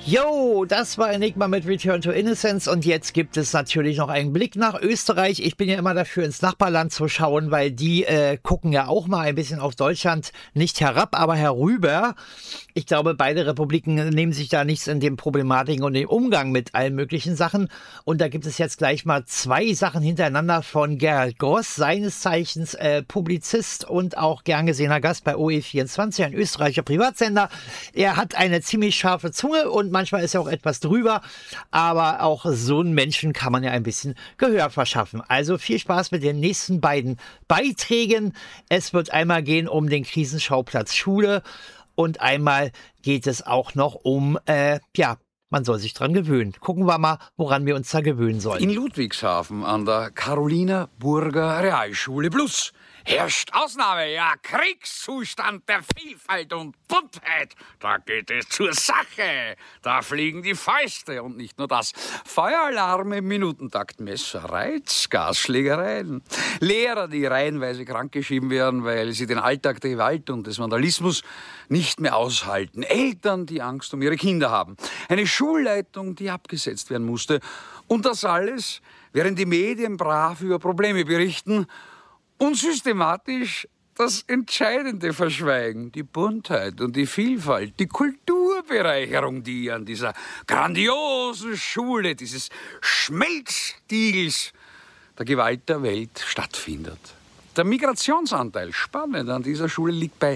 Jo, das war Enigma mit Return to Innocence und jetzt gibt es natürlich noch einen Blick nach Österreich. Ich bin ja immer dafür, ins Nachbarland zu schauen, weil die gucken ja auch mal ein bisschen auf Deutschland, nicht herab, aber herüber. Ich glaube, beide Republiken nehmen sich da nichts in den Problematiken und dem Umgang mit allen möglichen Sachen. Und da gibt es jetzt gleich mal zwei Sachen hintereinander von Gerald Gross, seines Zeichens Publizist und auch gern gesehener Gast bei OE24, ein österreichischer Privatsender. Er hat eine ziemlich scharfe Zunge und manchmal ist er auch etwas drüber, aber auch so einen Menschen kann man ja ein bisschen Gehör verschaffen. Also viel Spaß mit den nächsten beiden Beiträgen. Es wird einmal gehen um den Krisenschauplatz Schule und einmal geht es auch noch um, man soll sich dran gewöhnen. Gucken wir mal, woran wir uns da gewöhnen sollen. In Ludwigshafen an der Carolina Burger Realschule Plus herrscht Ausnahme, ja, Kriegszustand der Vielfalt und Buntheit. Da geht es zur Sache. Da fliegen die Fäuste und nicht nur das. Feueralarme im Minutentakt, Messerreiz, Gasschlägereien. Lehrer, die reihenweise krankgeschrieben werden, weil sie den Alltag der Gewalt und des Vandalismus nicht mehr aushalten. Eltern, die Angst um ihre Kinder haben. Eine Schulleitung, die abgesetzt werden musste. Und das alles, während die Medien brav über Probleme berichten und systematisch das Entscheidende verschweigen. Die Buntheit und die Vielfalt, die Kulturbereicherung, die an dieser grandiosen Schule, dieses Schmelztiegels der Gewalt der Welt stattfindet. Der Migrationsanteil, spannend, an dieser Schule liegt bei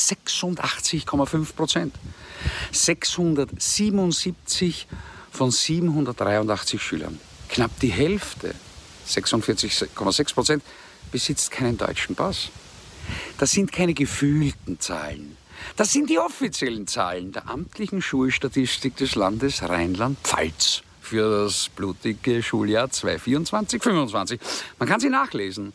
86,5%. 677 von 783 Schülern. Knapp die Hälfte, 46,6%, besitzt keinen deutschen Pass. Das sind keine gefühlten Zahlen. Das sind die offiziellen Zahlen der amtlichen Schulstatistik des Landes Rheinland-Pfalz für das blutige Schuljahr 2024/25. Man kann sie nachlesen.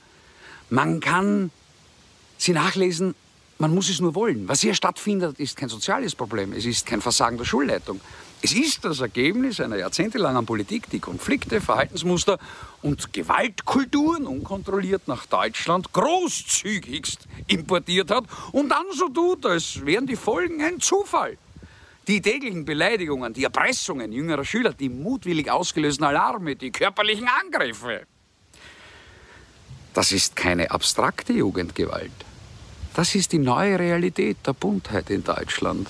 Man muss es nur wollen. Was hier stattfindet, ist kein soziales Problem. Es ist kein Versagen der Schulleitung. Es ist das Ergebnis einer jahrzehntelangen Politik, die Konflikte, Verhaltensmuster und Gewaltkulturen unkontrolliert nach Deutschland großzügigst importiert hat und dann so tut, als wären die Folgen ein Zufall. Die täglichen Beleidigungen, die Erpressungen jüngerer Schüler, die mutwillig ausgelösten Alarme, die körperlichen Angriffe. Das ist keine abstrakte Jugendgewalt. Das ist die neue Realität der Buntheit in Deutschland.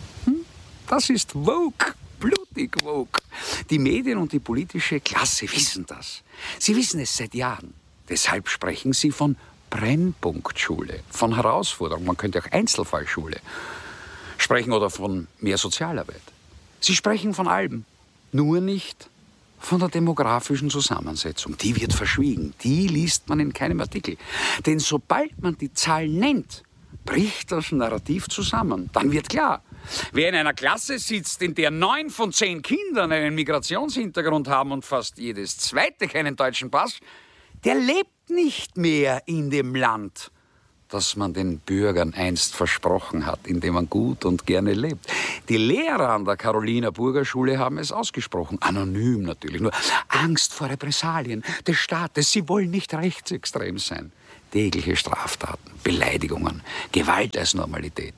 Das ist woke, blutig woke. Die Medien und die politische Klasse wissen das. Sie wissen es seit Jahren. Deshalb sprechen sie von Brennpunktschule, von Herausforderung. Man könnte auch Einzelfallschule sprechen oder von mehr Sozialarbeit. Sie sprechen von allem, nur nicht von der demografischen Zusammensetzung. Die wird verschwiegen. Die liest man in keinem Artikel. Denn sobald man die Zahlen nennt, bricht das Narrativ zusammen. Dann wird klar, wer in einer Klasse sitzt, in der 9 von 10 Kindern einen Migrationshintergrund haben und fast jedes zweite keinen deutschen Pass, der lebt nicht mehr in dem Land, das man den Bürgern einst versprochen hat, in dem man gut und gerne lebt. Die Lehrer an der Carolina Burger Schule haben es ausgesprochen, anonym natürlich, nur Angst vor Repressalien des Staates. Sie wollen nicht rechtsextrem sein. Tägliche Straftaten, Beleidigungen, Gewalt als Normalität.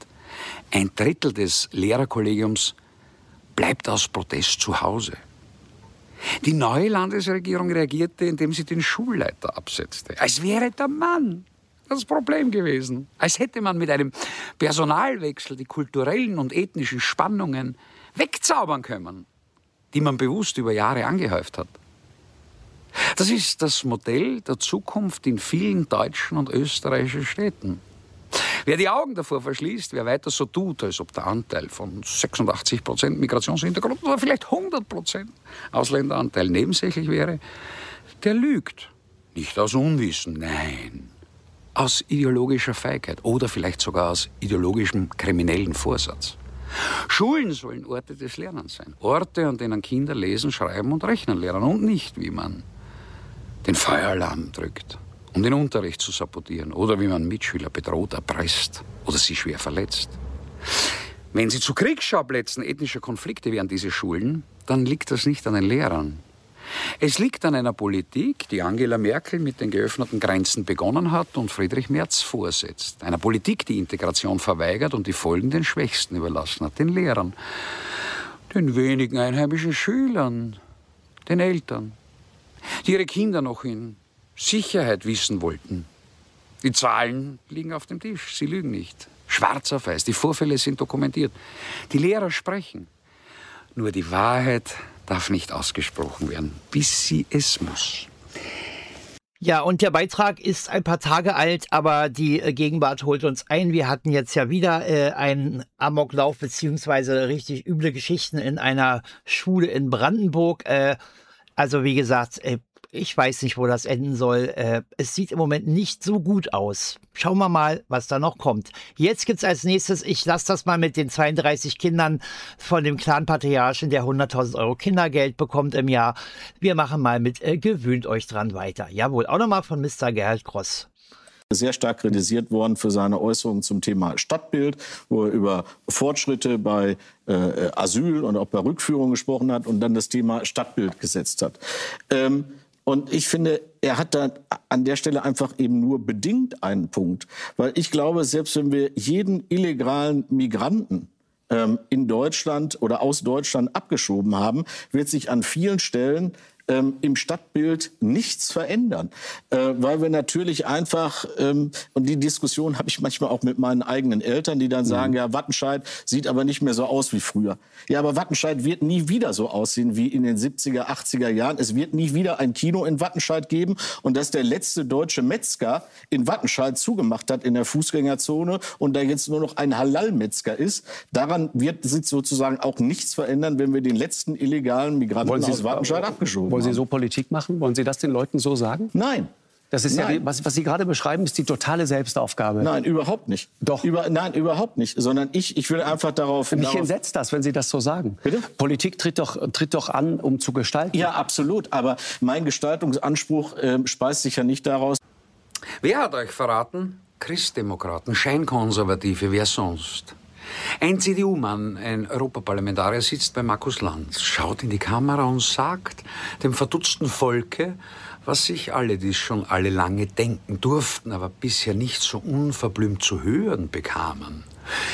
1/3 des Lehrerkollegiums bleibt aus Protest zu Hause. Die neue Landesregierung reagierte, indem sie den Schulleiter absetzte. Als wäre der Mann das Problem gewesen. Als hätte man mit einem Personalwechsel die kulturellen und ethnischen Spannungen wegzaubern können, die man bewusst über Jahre angehäuft hat. Das ist das Modell der Zukunft in vielen deutschen und österreichischen Städten. Wer die Augen davor verschließt, wer weiter so tut, als ob der Anteil von 86% Migrationshintergrund oder vielleicht 100% Ausländeranteil nebensächlich wäre, der lügt. Nicht aus Unwissen, nein. Aus ideologischer Feigheit oder vielleicht sogar aus ideologischem kriminellen Vorsatz. Schulen sollen Orte des Lernens sein. Orte, an denen Kinder lesen, schreiben und rechnen lernen und nicht, wie man den Feueralarm drückt, um den Unterricht zu sabotieren oder wie man Mitschüler bedroht, erpresst oder sie schwer verletzt. Wenn sie zu Kriegsschauplätzen ethnischer Konflikte werden, diese Schulen, dann liegt das nicht an den Lehrern. Es liegt an einer Politik, die Angela Merkel mit den geöffneten Grenzen begonnen hat und Friedrich Merz vorsetzt. Einer Politik, die Integration verweigert und die Folgen den Schwächsten überlassen hat, den Lehrern. Den wenigen einheimischen Schülern, den Eltern, die ihre Kinder noch in Sicherheit wissen wollten. Die Zahlen liegen auf dem Tisch, sie lügen nicht. Schwarz auf weiß, die Vorfälle sind dokumentiert. Die Lehrer sprechen. Nur die Wahrheit darf nicht ausgesprochen werden, bis sie es muss. Ja, und der Beitrag ist ein paar Tage alt, aber die Gegenwart holt uns ein. Wir hatten jetzt ja wieder einen Amoklauf beziehungsweise richtig üble Geschichten in einer Schule in Brandenburg. Also wie gesagt, ich weiß nicht, wo das enden soll. Es sieht im Moment nicht so gut aus. Schauen wir mal, was da noch kommt. Jetzt gibt's als nächstes, ich lasse das mal mit den 32 Kindern von dem Clan-Patriarchen, der 100.000 Euro Kindergeld bekommt im Jahr. Wir machen mal mit Gewöhnt euch dran weiter. Jawohl, auch nochmal von Mr. Gerhard Gross. Sehr stark kritisiert worden für seine Äußerungen zum Thema Stadtbild, wo er über Fortschritte bei Asyl und auch bei Rückführung gesprochen hat und dann das Thema Stadtbild gesetzt hat. Und ich finde, er hat da an der Stelle einfach eben nur bedingt einen Punkt. Weil ich glaube, selbst wenn wir jeden illegalen Migranten in Deutschland oder aus Deutschland abgeschoben haben, wird sich an vielen Stellen im Stadtbild nichts verändern. Weil wir natürlich einfach, und die Diskussion habe ich manchmal auch mit meinen eigenen Eltern, die dann sagen, ja, Wattenscheid sieht aber nicht mehr so aus wie früher. Ja, aber Wattenscheid wird nie wieder so aussehen wie in den 70er, 80er Jahren. Es wird nie wieder ein Kino in Wattenscheid geben. Und dass der letzte deutsche Metzger in Wattenscheid zugemacht hat in der Fußgängerzone und da jetzt nur noch ein Halal-Metzger ist, daran wird sich sozusagen auch nichts verändern, wenn wir den letzten illegalen Migranten aus Wattenscheid abgeschoben haben. Wollen Sie so Politik machen? Wollen Sie das den Leuten so sagen? Nein. Das ist ja, was Sie gerade beschreiben, ist die totale Selbstaufgabe. Nein, überhaupt nicht. Doch. Nein, überhaupt nicht. Sondern ich will einfach darauf... Mich entsetzt das, wenn Sie das so sagen. Bitte? Politik tritt doch an, um zu gestalten. Ja, absolut. Aber mein Gestaltungsanspruch speist sich ja nicht daraus... Wer hat euch verraten? Christdemokraten, Scheinkonservative, wer sonst? Ein CDU-Mann, ein Europaparlamentarier, sitzt bei Markus Lanz, schaut in die Kamera und sagt dem verdutzten Volke, was sich alle, die schon alle lange denken durften, aber bisher nicht so unverblümt zu hören bekamen.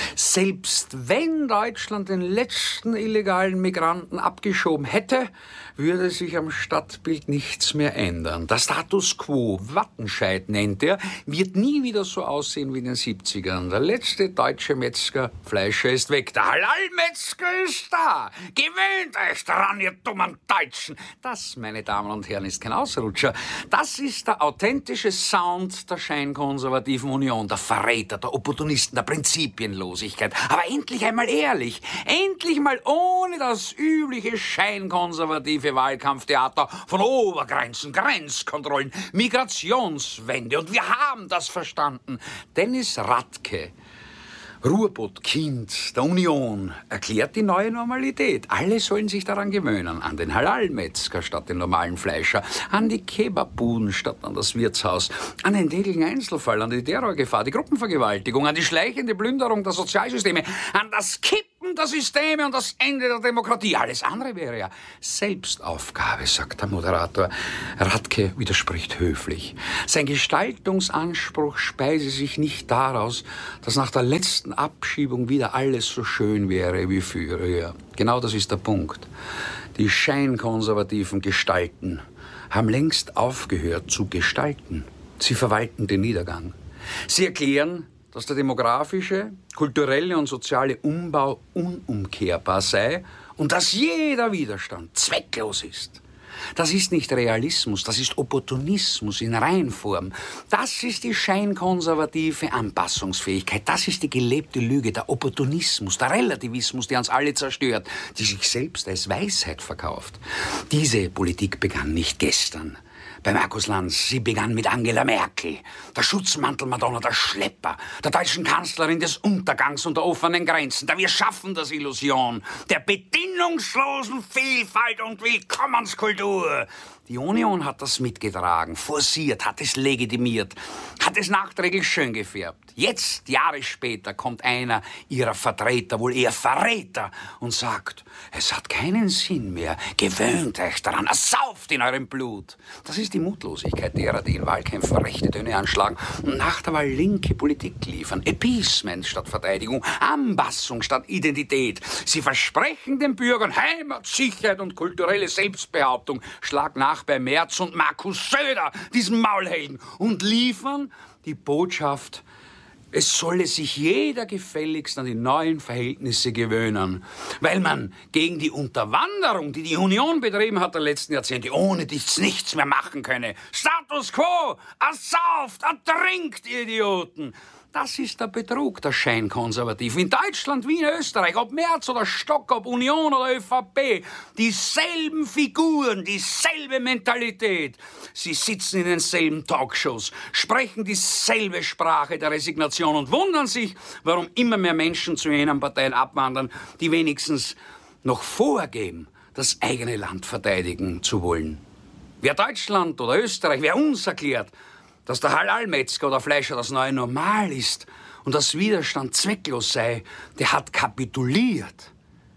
Selbst wenn Deutschland den letzten illegalen Migranten abgeschoben hätte, würde sich am Stadtbild nichts mehr ändern. Der Status quo, Wattenscheid nennt er, wird nie wieder so aussehen wie in den 70ern. Der letzte deutsche Metzger, Fleischer ist weg. Der Halal-Metzger ist da. Gewöhnt euch daran, ihr dummen Deutschen. Das, meine Damen und Herren, ist kein Ausrutscher. Das ist der authentische Sound der scheinkonservativen Union, der Verräter, der Opportunisten, der Prinzipienlosigkeit. Aber endlich einmal ehrlich, endlich mal ohne das übliche scheinkonservative Wahlkampftheater von Obergrenzen, Grenzkontrollen, Migrationswende. Und wir haben das verstanden. Dennis Radke, Ruhrpott-Kind der Union, erklärt die neue Normalität. Alle sollen sich daran gewöhnen. An den Halal-Metzger statt den normalen Fleischer, an die Kebabbuden statt an das Wirtshaus, an den täglichen Einzelfall, an die Terrorgefahr, die Gruppenvergewaltigung, an die schleichende Plünderung der Sozialsysteme, an das Kippen der Systeme und das Ende der Demokratie. Alles andere wäre ja Selbstaufgabe, sagt der Moderator. Radke widerspricht höflich. Sein Gestaltungsanspruch speise sich nicht daraus, dass nach der letzten Abschiebung wieder alles so schön wäre wie früher. Genau das ist der Punkt. Die scheinkonservativen Gestalten haben längst aufgehört zu gestalten. Sie verwalten den Niedergang. Sie erklären, dass der demografische, kulturelle und soziale Umbau unumkehrbar sei und dass jeder Widerstand zwecklos ist. Das ist nicht Realismus, das ist Opportunismus in Reinform. Das ist die scheinkonservative Anpassungsfähigkeit. Das ist die gelebte Lüge, der Opportunismus, der Relativismus, der uns alle zerstört, die sich selbst als Weisheit verkauft. Diese Politik begann nicht gestern. Bei Markus Lanz, sie begann mit Angela Merkel, der Schutzmantelmadonna, der Schlepper, der deutschen Kanzlerin des Untergangs und der offenen Grenzen, der Wir schaffen das Illusion, der bedingungslosen Vielfalt und Willkommenskultur. Die Union hat das mitgetragen, forciert, hat es legitimiert, hat es nachträglich schön gefärbt. Jetzt, Jahre später, kommt einer ihrer Vertreter, wohl eher Verräter, und sagt, es hat keinen Sinn mehr, gewöhnt euch daran, ersauft in eurem Blut. Das ist die Mutlosigkeit derer, die in Wahlkämpfen rechte Töne anschlagen und nach der Wahl linke Politik liefern. Appeasement statt Verteidigung, Anpassung statt Identität. Sie versprechen den Bürgern Heimat, Sicherheit und kulturelle Selbstbehauptung. Schlag nach bei Merz und Markus Söder, diesem Maulhelden, und liefern die Botschaft, es solle sich jeder gefälligst an die neuen Verhältnisse gewöhnen, weil man gegen die Unterwanderung, die die Union betrieben hat der letzten Jahrzehnte, ohne nichts mehr machen könne. Status quo, ersauft, ertrinkt, ihr Idioten. Das ist der Betrug der Scheinkonservativen. In Deutschland wie in Österreich, ob Merz oder Stock, ob Union oder ÖVP, dieselben Figuren, dieselbe Mentalität. Sie sitzen in denselben Talkshows, sprechen dieselbe Sprache der Resignation und wundern sich, warum immer mehr Menschen zu jenen Parteien abwandern, die wenigstens noch vorgeben, das eigene Land verteidigen zu wollen. Wer Deutschland oder Österreich, wer uns erklärt, dass der Halal-Metzger oder Fleischer das neue Normal ist und dass Widerstand zwecklos sei, der hat kapituliert.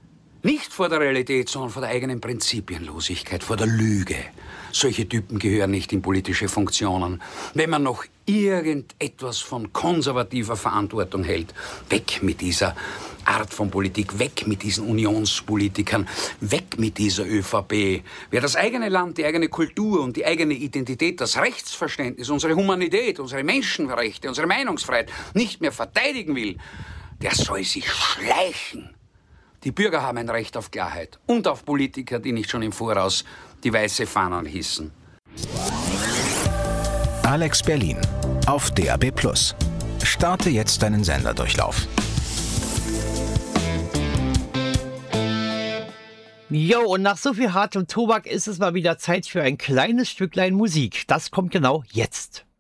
Nicht vor der Realität, sondern vor der eigenen Prinzipienlosigkeit, vor der Lüge. Solche Typen gehören nicht in politische Funktionen. Wenn man noch irgendetwas von konservativer Verantwortung hält, weg mit dieser Art von Politik, weg mit diesen Unionspolitikern, weg mit dieser ÖVP. Wer das eigene Land, die eigene Kultur und die eigene Identität, das Rechtsverständnis, unsere Humanität, unsere Menschenrechte, unsere Meinungsfreiheit nicht mehr verteidigen will, der soll sich schleichen. Die Bürger haben ein Recht auf Klarheit und auf Politiker, die nicht schon im Voraus die weiße Fahnen hissen. Alex Berlin auf DAB+. Starte jetzt deinen Senderdurchlauf. Jo, und nach so viel hartem Tobak ist es mal wieder Zeit für ein kleines Stücklein Musik. Das kommt genau jetzt.